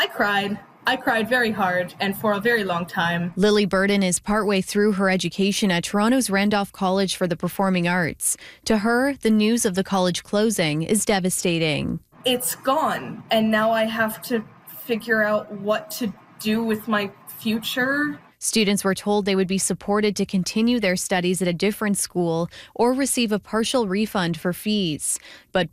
I cried. I cried very hard and for a very long time. Lily Burden is partway through her education at Toronto's Randolph College for the Performing Arts. To her, the news of the college closing is devastating. It's gone, and now I have to figure out what to do with my future. Students were told they would be supported to continue their studies at a different school or receive a partial refund for fees. But